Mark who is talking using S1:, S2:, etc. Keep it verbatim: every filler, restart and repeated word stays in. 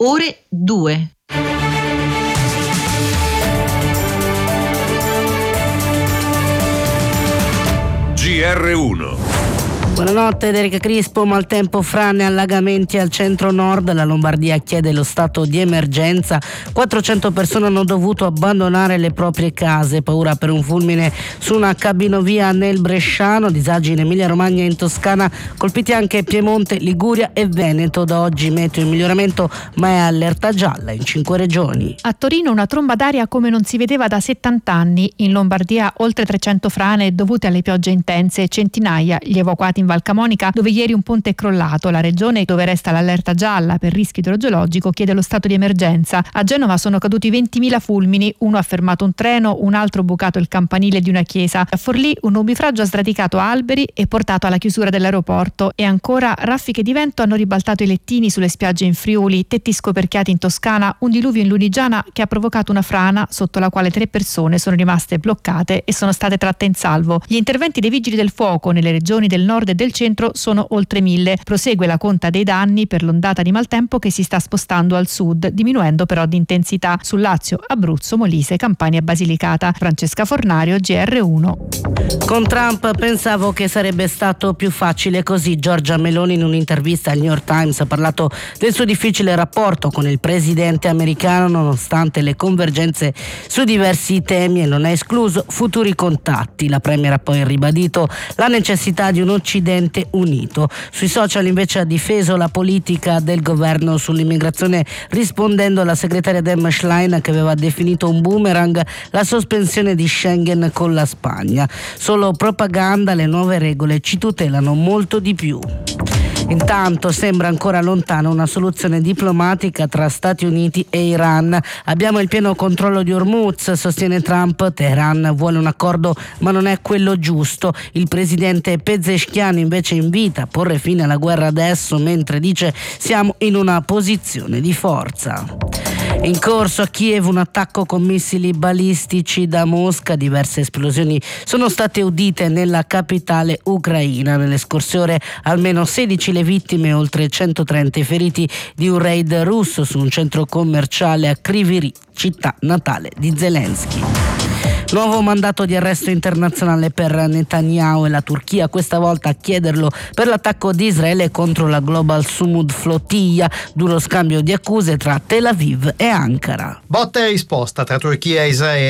S1: ore due.
S2: G R uno.
S3: Buonanotte, Erika Crispo. Maltempo, frane, allagamenti al centro-nord. La Lombardia chiede lo stato di emergenza. quattrocento persone hanno dovuto abbandonare le proprie case. Paura per un fulmine su una cabinovia nel Bresciano. Disagi in Emilia-Romagna e in Toscana. Colpiti anche Piemonte, Liguria e Veneto. Da oggi meteo in miglioramento, ma è allerta gialla in cinque regioni.
S4: A Torino una tromba d'aria come non si vedeva da settanta anni. In Lombardia oltre trecento frane dovute alle piogge intense e centinaia gli evacuati in Val Camonica, dove ieri un ponte è crollato. La regione, dove resta l'allerta gialla per rischio idrogeologico, chiede lo stato di emergenza. A Genova sono caduti ventimila fulmini, uno ha fermato un treno, un altro bucato il campanile di una chiesa. A Forlì un nubifragio ha sradicato alberi e portato alla chiusura dell'aeroporto. E ancora raffiche di vento hanno ribaltato i lettini sulle spiagge in Friuli, tetti scoperchiati in Toscana, un diluvio in Lunigiana che ha provocato una frana sotto la quale tre persone sono rimaste bloccate e sono state tratte in salvo. Gli interventi dei vigili del fuoco nelle regioni del nord e del centro sono oltre mille. Prosegue la conta dei danni per l'ondata di maltempo che si sta spostando al sud, diminuendo però di intensità su Lazio, Abruzzo, Molise, Campania e Basilicata. Francesca Fornario, G R uno.
S3: Con Trump pensavo che sarebbe stato più facile così. Giorgia Meloni in un'intervista al New York Times ha parlato del suo difficile rapporto con il presidente americano nonostante le convergenze su diversi temi e non ha escluso futuri contatti. La premier ha poi ribadito la necessità di un Occidente unito. Sui social invece ha difeso la politica del governo sull'immigrazione rispondendo alla segretaria Dem Schlein che aveva definito un boomerang la sospensione di Schengen con la Spagna. Solo propaganda, le nuove regole ci tutelano molto di più. Intanto sembra ancora lontana una soluzione diplomatica tra Stati Uniti e Iran. Abbiamo il pieno controllo di Hormuz, sostiene Trump. Teheran vuole un accordo ma non è quello giusto. Il presidente Pezeshkian invece invita a porre fine alla guerra adesso, mentre dice siamo in una posizione di forza. In corso a Kiev un attacco con missili balistici da Mosca. Diverse esplosioni sono state udite nella capitale ucraina. Nelle scorse ore almeno sedici le vittime e oltre centotrenta i feriti di un raid russo su un centro commerciale a Kryvyi Rih, città natale di Zelensky. Nuovo mandato di arresto internazionale per Netanyahu e la Turchia, questa volta a chiederlo per l'attacco di Israele contro la Global Sumud Flotilla, duro scambio di accuse tra Tel Aviv e Ankara.
S5: Botta e risposta tra Turchia e Israele.